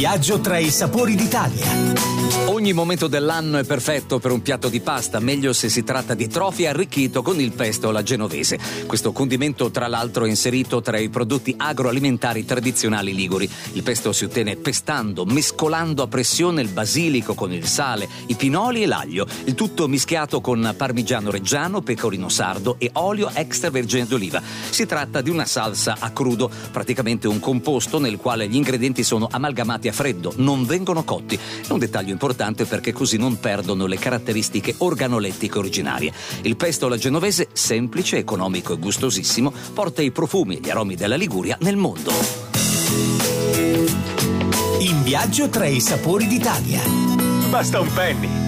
viaggio tra i sapori d'Italia. Ogni momento dell'anno è perfetto per un piatto di pasta, meglio se si tratta di trofi arricchito con il pesto alla genovese. Questo condimento, tra l'altro, è inserito tra i prodotti agroalimentari tradizionali liguri. Il pesto si ottiene pestando, mescolando a pressione il basilico con il sale, i pinoli e l'aglio, il tutto mischiato con parmigiano reggiano, pecorino sardo e olio extravergine d'oliva. Si tratta di una salsa a crudo, praticamente un composto nel quale gli ingredienti sono amalgamati a freddo, non vengono cotti. È un dettaglio importante perché così non perdono le caratteristiche organolettiche originarie. Il pesto alla genovese, semplice, economico e gustosissimo, porta i profumi e gli aromi della Liguria nel mondo. In viaggio tra i sapori d'Italia. Basta un penny.